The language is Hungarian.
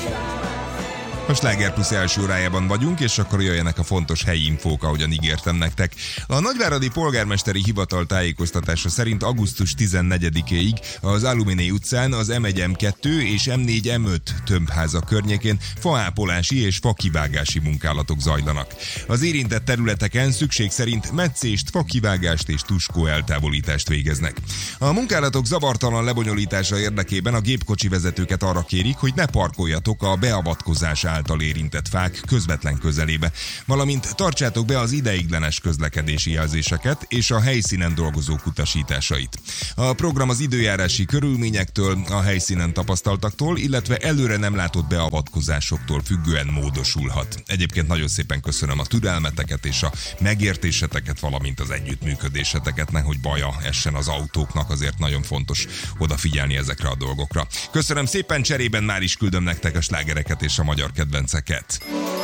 A Sláger Plus első órájában vagyunk, és akkor jöjjenek a fontos helyi infók, ahogyan ígértem nektek. A nagyváradi polgármesteri hivatal tájékoztatása szerint augusztus 14-éig az Aluminé utcán az M1-M2 és M4-M5 tömbháza környékén faápolási és fakivágási munkálatok zajlanak. Az érintett területeken szükség szerint metszést, fakivágást és tuskó eltávolítást végeznek. A munkálatok zavartalan lebonyolítása érdekében a gépkocsi vezetőket arra kérik, hogy ne parkoljatok a beavatkozás által érintett fák közvetlen közelébe, valamint tartsátok be az ideiglenes közlekedési jelzéseket és a helyszínen dolgozók utasításait. A program az időjárási körülményektől, a helyszínen tapasztaltaktól, illetve előre nem látott beavatkozásoktól függően módosulhat. Egyébként nagyon szépen köszönöm a türelmeteket és a megértéseteket, valamint az együttműködéseteket, nehogy baja essen az autóknak, azért nagyon fontos odafigyelni ezekre a dolgokra. Köszönöm szépen, cserében már is küldöm nektek a slágereket és a magyar kedvenceket.